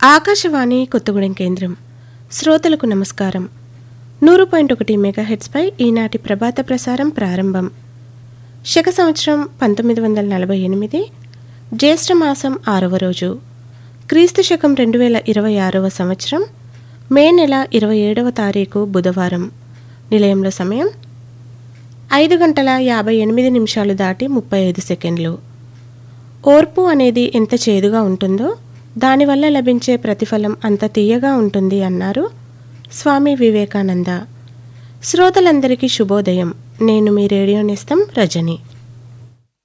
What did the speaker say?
ఆకాశవాణి కొత్తగూడెం కేంద్రం. శ్రోతలకు నమస్కారం. 100.1 మెగాహెర్ట్జ్పై ఈనాటి ప్రభాత ప్రసారం ప్రారంభం. శక సంవత్సరం 1948, జ్యేష్ఠమాసం 6వ రోజు, క్రీస్తు శకం 2026వ సంవత్సరం, మే నెల 27వ తారీఖు బుధవారం. నిలయంలో సమయం 5:58 దాటి 35 సెకండ్లు. ఓర్పు అనేది ఎంత చేదుగా ఉంటుందో దానివల్ల లభించే ప్రతిఫలం అంత తీయగా ఉంటుంది అన్నారు స్వామి వివేకానంద. శ్రోతలందరికీ శుభోదయం. నేను మీ రేడియో నేస్తం రజని.